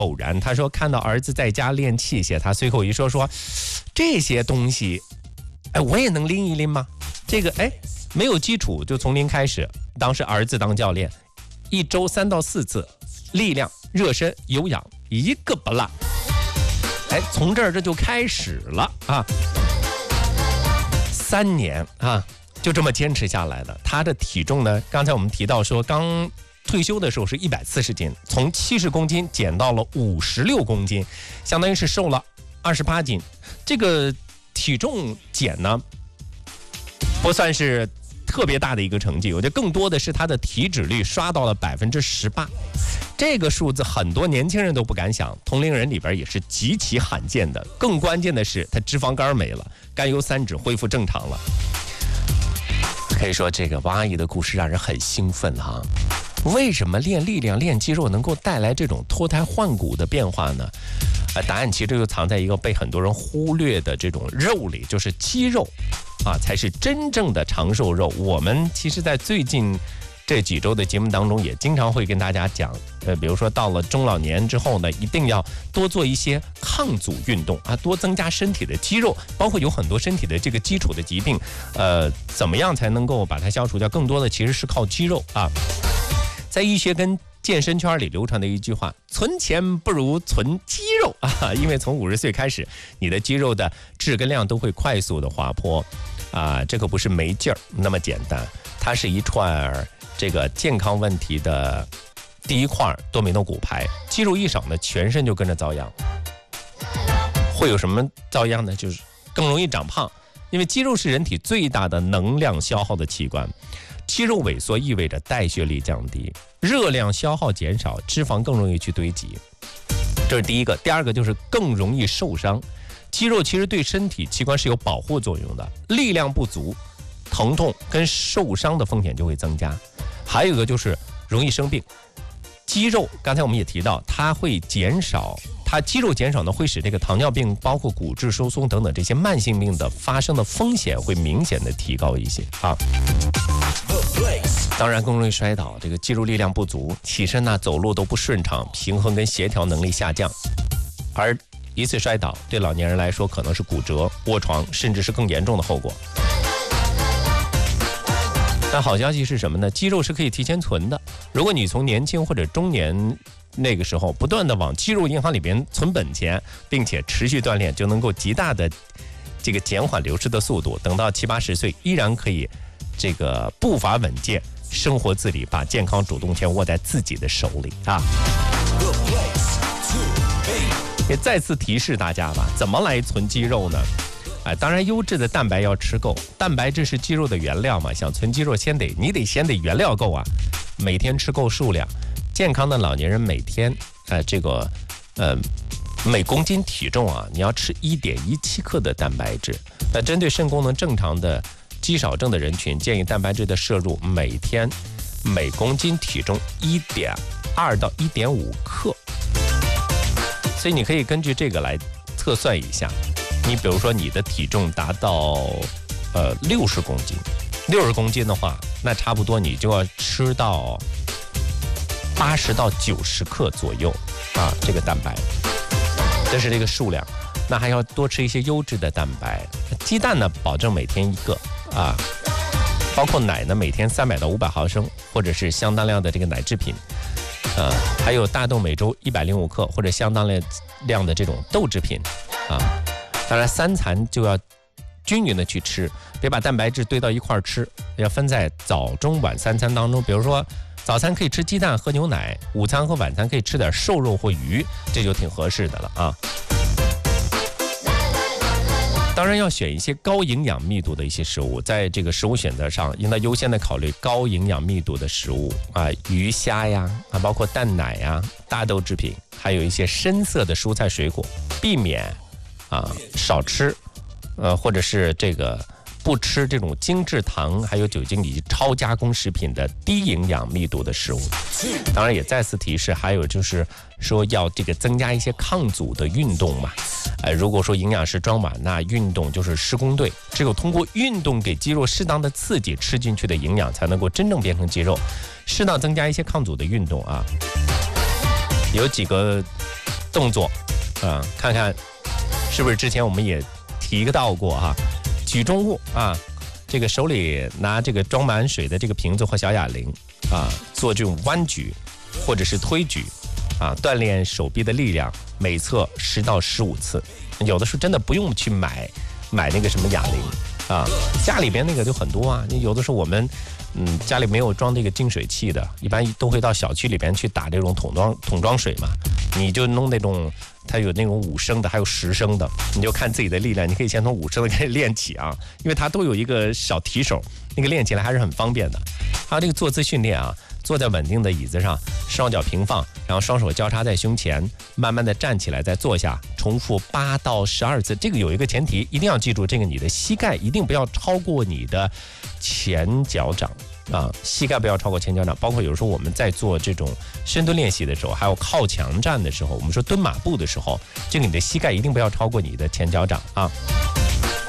偶然，他说看到儿子在家练器械，他随口一说这些东西，我也能拎一拎吗？这个没有基础就从零开始。当时儿子当教练，1周3到4次，力量、热身、有氧，一个不落。从这就开始了啊，3年啊，就这么坚持下来了。他的体重呢，刚才我们提到说，刚退休的时候是140斤，从70公斤减到了56公斤，相当于是瘦了28斤。这个体重减呢，不算是特别大的一个成绩，我觉得更多的是他的体脂率刷到了18%，这个数字很多年轻人都不敢想，同龄人里边也是极其罕见的。更关键的是，他脂肪肝没了，甘油三酯恢复正常了。可以说，这个王阿姨的故事让人很兴奋哈。为什么练力量、练肌肉能够带来这种脱胎换骨的变化呢？答案其实就藏在一个被很多人忽略的这种肉里，就是肌肉啊，才是真正的长寿肉。我们其实在最近这几周的节目当中也经常会跟大家讲，比如说到了中老年之后呢，一定要多做一些抗阻运动啊，多增加身体的肌肉，包括有很多身体的这个基础的疾病，怎么样才能够把它消除掉？更多的其实是靠肌肉啊。在医学跟健身圈里流传的一句话，存钱不如存肌肉啊，因为从50岁开始，你的肌肉的质跟量都会快速的滑坡啊，这可不是没劲儿那么简单，它是一串这个健康问题的第一块多米诺骨牌，肌肉一少呢，全身就跟着遭殃。会有什么遭殃呢？就是更容易长胖，因为肌肉是人体最大的能量消耗的器官。肌肉萎缩意味着代谢力降低，热量消耗减少，脂肪更容易去堆积，这是第一个。第二个就是更容易受伤。肌肉其实对身体器官是有保护作用的，力量不足，疼痛跟受伤的风险就会增加。还有一个就是容易生病。肌肉刚才我们也提到，它会减少，它肌肉减少呢，会使这个糖尿病、包括骨质疏松等等这些慢性病的发生的风险会明显的提高一些啊。当然更容易摔倒，这个肌肉力量不足，起身呢走路都不顺畅，平衡跟协调能力下降，而一次摔倒对老年人来说可能是骨折、卧床，甚至是更严重的后果。但好消息是什么呢？肌肉是可以提前存的，如果你从年轻或者中年那个时候不断的往肌肉银行里边存本钱，并且持续锻炼，就能够极大的这个减缓流失的速度，等到70、80岁依然可以这个步伐稳健，生活自理，把健康主动权握在自己的手里啊。也再次提示大家吧，怎么来存肌肉呢？当然优质的蛋白要吃够，蛋白质是肌肉的原料嘛，想存肌肉你得先原料够啊，每天吃够数量。健康的老年人每天每公斤体重啊，你要吃1.17克的蛋白质。那针对肾功能正常的肌少症的人群，建议蛋白质的摄入每天每公斤体重1.2到1.5克。所以你可以根据这个来测算一下，你比如说你的体重达到60公斤，60公斤的话，那差不多你就要吃到80到90克左右啊，这个蛋白，这是这个数量。那还要多吃一些优质的蛋白，鸡蛋呢保证每天1个啊，包括奶呢每天300到500毫升，或者是相当量的这个奶制品，还有大豆每周105克或者相当量的这种豆制品啊。当然3餐就要均匀的去吃，别把蛋白质堆到一块吃，要分在早中晚3餐当中。比如说早餐可以吃鸡蛋喝牛奶，午餐和晚餐可以吃点瘦肉或鱼，这就挺合适的了啊。当然要选一些高营养密度的一些食物，在这个食物选择上应当优先的考虑高营养密度的食物啊，鱼虾呀啊，包括蛋奶呀、大豆制品，还有一些深色的蔬菜水果，避免少吃，或者是这个不吃这种精制糖、还有酒精以及超加工食品的低营养密度的食物。当然也再次提示，还有就是说要这个增加一些抗阻的运动嘛。如果说营养师装满，那运动就是施工队，只有通过运动给肌肉适当的刺激，吃进去的营养才能够真正变成肌肉。适当增加一些抗阻的运动啊，有几个动作，看看是不是之前我们也提到过哈，举重物啊，这个手里拿这个装满水的这个瓶子或小哑铃啊，做这种弯举或者是推举啊，锻炼手臂的力量，每侧10到15次。有的时候真的不用去买那个什么哑铃啊，家里边那个就很多啊。有的时候我们家里没有装这个净水器的，一般都会到小区里边去打这种桶装水嘛，你就弄那种。它有那种5升的，还有10升的，你就看自己的力量，你可以先从5升的开始练起啊，因为它都有一个小提手，那个练起来还是很方便的。还有这个坐姿训练啊，坐在稳定的椅子上，双脚平放，然后双手交叉在胸前，慢慢的站起来再坐下，重复8到12次。这个有一个前提，一定要记住，这个你的膝盖一定不要超过你的前脚掌。膝盖不要超过前脚掌，包括有时候我们在做这种深蹲练习的时候，还有靠墙站的时候，我们说蹲马步的时候，这个你的膝盖一定不要超过你的前脚掌啊。